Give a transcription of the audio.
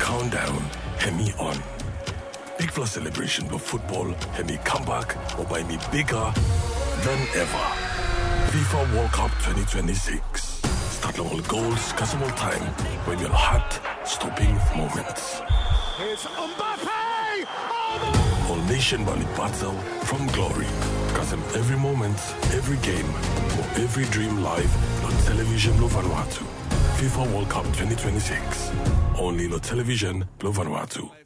countdown, Hemi on. Big Plus celebration of football, Hemi comeback, or by me bigger than ever. FIFA World Cup 2026. Start all goals, custom time, when your heart-stopping moments. Here's Mbappe! All nation bally battle from glory. Cause every moment, every game, or every dream live on television lo Vanuatu. FIFA World Cup 2026. Only on television lo Vanuatu.